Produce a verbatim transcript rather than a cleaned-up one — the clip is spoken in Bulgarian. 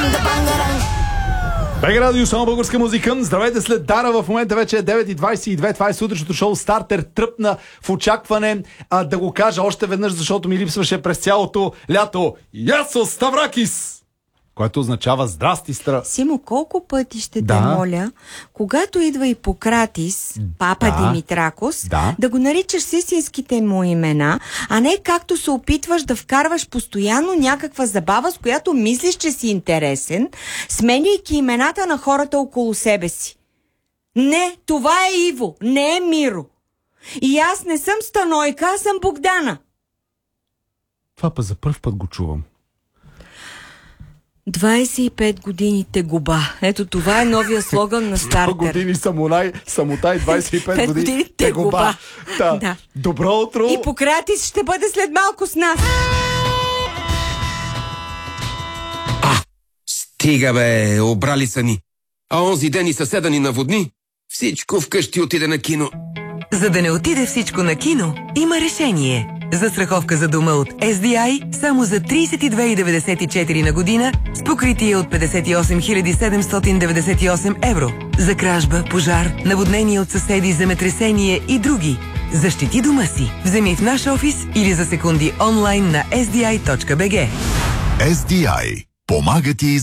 Бега радио, само българска музика. Здравейте след Дара, в момента вече е девет и двайсет и две. Това е сутрешното шоу Стартер. Тръпна в очакване а, да го кажа още веднъж, защото ми липсваше през цялото лято. Ясо Ставракис! Което означава здрасти, Стра. Симо, колко пъти ще Да. те моля, когато идва Ипократис, папа Да. Димитракос, Да. да го наричаш с истинските му имена, а не както се опитваш да вкарваш постоянно някаква забава, с която мислиш, че си интересен, сменяйки имената на хората около себе си. Не, това е Иво, не е Миро. И аз не съм Станойка, аз съм Богдана. Това па за първ път го чувам. двайсет и пет години тегуба. Ето това е новия слоган на Стартер. сто години самонай, самотай, двайсет и пет Пет години години тегуба. тегуба. Да. Да. Добро утро! Ипократис ще бъде след малко с нас. Стига бе, обрали са ни. А онзи ден и съседа ни наводни. Всичко вкъщи отиде на кино. За да не отиде всичко на кино, има решение. Застраховка за дома от Ес Ди Ай само за трийсет и две цяло деветдесет и четири на година с покритие от петдесет и осем хиляди седемстотин деветдесет и осем евро. За кражба, пожар, наводнение от съседи, земетресение и други. Защити дома си. Вземи в наш офис или за секунди онлайн на ес ди ай точка би джи. Ес Ди Ай. Помага ти